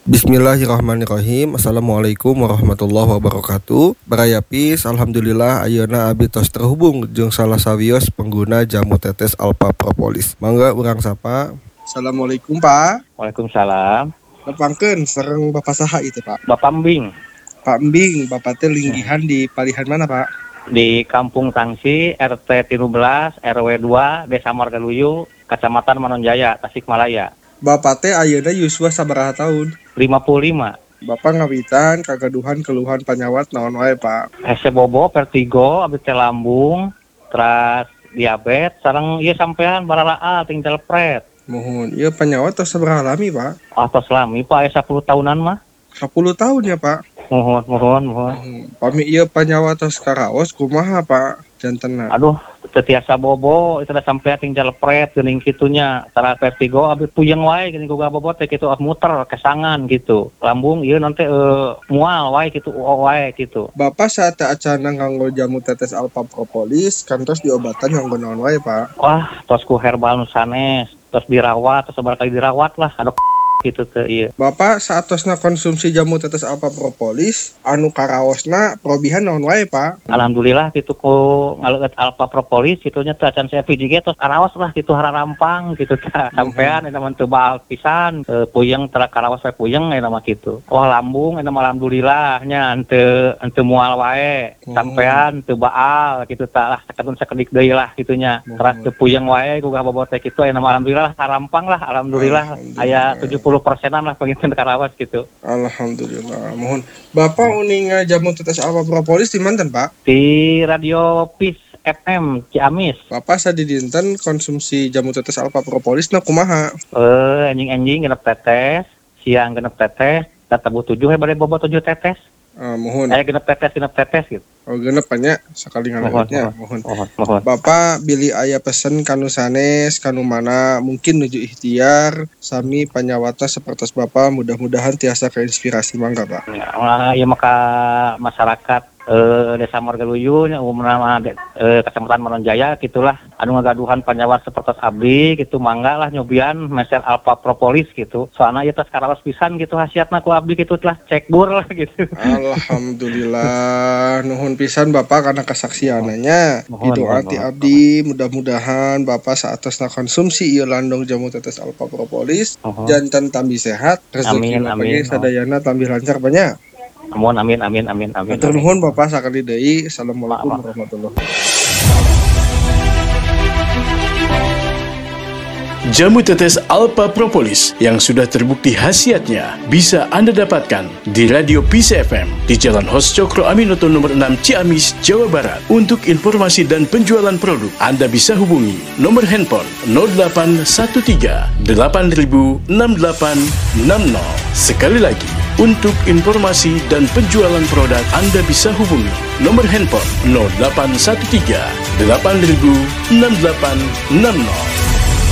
Bismillahirrahmanirrahim. Assalamualaikum warahmatullahi wabarakatuh. Barayapis, alhamdulillah ayeuna abi tos terhubung jeung salah sawios pengguna jamu tetes Alpha Propolis. Mangga urang sapa. Assalamualaikum Pak. Waalaikumsalam. Nepangkeun sareng Bapak saha itu Pak? Bapak Mbing Pak Embing, Bapak teh linggihan di palihan mana Pak? di Kampung Tangsi, RT 13, RW 2, Desa Margaluyu, Kecamatan Manonjaya, Tasikmalaya. Bapak teh ayeuna yuswa sabaraha tahun? 55. Bapak ngawitan kagaduhan keluhan panyawat naon wae Pak? Hese bobo, vertigo, abis teh lambung, terus diabetes, sareng ieu sampean baralaa tinggal pret. Mohon, ieu panyawat tos sabaraha lami Pak? Atos lami Pak, 10 tahunan mah. 10 tahun ya Pak? Mohon. Pami ieu panyawat tos karaos kumaha Pak? Jantenna. Aduh, tetiasa bobo, itu udah sampean tinggal pret, geuning kitunya. Tara vertigo, abis puyeng wae, geuning boga bobot teh kitu muter, kesangan gitu. Lambung ieu nanti mual wae gitu, wae gitu. Bapak saat acana nganggo jamu tetes Alpha Propolis, kantos diobatan nganggo naon wae Pak? Wah, tos ku herbal nu sanes, tos dirawat, tos sabar kali dirawat lah, aduh gitu teh ieu. Bapak saat tosna konsumsi jamu tetes Alpha Propolis, anu karaosna probihan naon wae Pak? Alhamdulillah gitu ku ngaleueut Alpha Propolis kitunya teh acan saya PJG tos araos lah gitu hararampang gitu teh. Sampean eta mah teu baal pisan, puyeng tara karaos wae puyeng eta mah kitu. Wah lambung eta mah alhamdulillah nya henteu mual wae. Sampean teu baal kitu tah lah sakadun sakedik deui lah kitunya. Teras teu puyeng wae gugah bobot teh kitu aya mah alhamdulillah harampang lah alhamdulillah aya 70%-an lah pengen karawas gitu. Alhamdulillah. Mohon. Bapak uning jamu tetes Alpha Propolis di manten Pak? Di Radio Peace FM Ciamis. Bapak sadidinten konsumsi jamu tetes Alpha Propolis na kumaha? Anjing genep tetes, siang genep tetes, tabu 7 bade bobot 7 tetes. Mohon. Genep tetes gitu. Oh genep nya sakali ngaleutnya. Mohon. Mohon. Bapak bilih aya pesen kanu sanes, kanu mana mungkin nuju ikhtiar, sami panyawatna sapertos Bapak mudah-mudahan tiasa keinspirasi mangga Pak. Ya maka masyarakat Desa Margaluyu nya umumna Kecamatan Manonjaya gitulah anu ngagaduhan panyawat sapertos abdi gitu mangga lah nyobian meser Alpha Propolis gitu. Soalna ieu tos karaos pisan gitu hasiatna ku abdi gitu lah cekbur lah gitu. Alhamdulillah nuhun pisan Bapak karena kesaksiananya. Itu arti abdi mudah-mudahan Bapak saatosna konsumsi ieu landong jamu tetes Alpha Propolis janten tambi sehat rezeki bagi sadayana tambi lancar banyak. Amin. Hatur nuhun Bapak sakali deui. Assalamualaikum warahmatullahi wabarakatuh. Jamu tetes Alpha Propolis yang sudah terbukti khasiatnya bisa Anda dapatkan di Radio Peace FM di Jalan Hos Cokro Aminoto nomor 6 Ciamis, Jawa Barat. Untuk informasi dan penjualan produk, Anda bisa hubungi nomor handphone 0813 8000 6860. Sekali lagi, untuk informasi dan penjualan produk Anda bisa hubungi nomor handphone 0813 8000 6860.